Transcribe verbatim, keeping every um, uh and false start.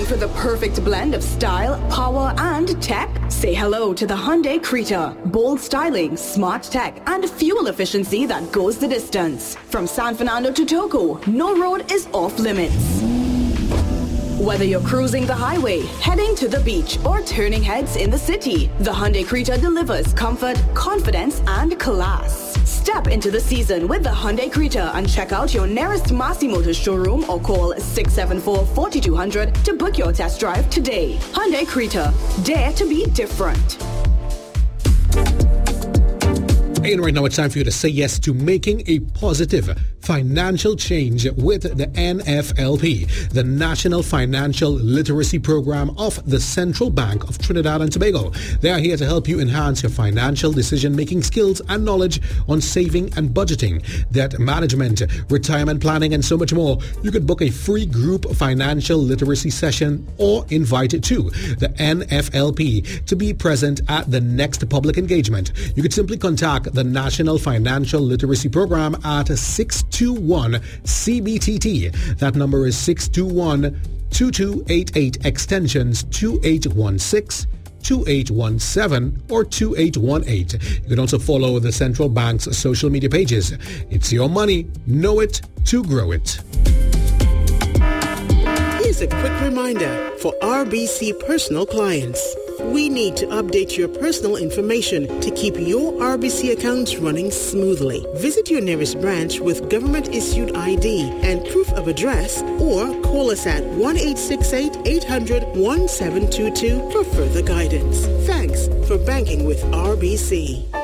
for the perfect blend of style, power, and tech? Say hello to the Hyundai Creta. Bold styling, smart tech, and fuel efficiency that goes the distance. From San Fernando to Toco, no road is off limits. Whether you're cruising the highway, heading to the beach, or turning heads in the city, the Hyundai Creta delivers comfort, confidence, and class. Step into the season with the Hyundai Creta and check out your nearest Massey Motors showroom or call six seven four, four two zero zero to book your test drive today. Hyundai Creta. Dare to be different. And right now it's time for you to say yes to making a positive financial change with the N F L P, the National Financial Literacy Program of the Central Bank of Trinidad and Tobago. They are here to help you enhance your financial decision-making skills and knowledge on saving and budgeting, debt management, retirement planning, and so much more. You could book a free group financial literacy session or invite it to the N F L P to be present at the next public engagement. You could simply contact the National Financial Literacy Program at six two one C B T T. That number is six two one, two two eight eight, extensions two eight one six, two eight one seven, or two eight one eight. You can also follow the Central Bank's social media pages. It's your money. Know it to grow it. Here's a quick reminder for R B C personal clients. We need to update your personal information to keep your R B C accounts running smoothly. Visit your nearest branch with government-issued I D and proof of address, or call us at one eight six eight, eight hundred, one seven two two for further guidance. Thanks for banking with R B C.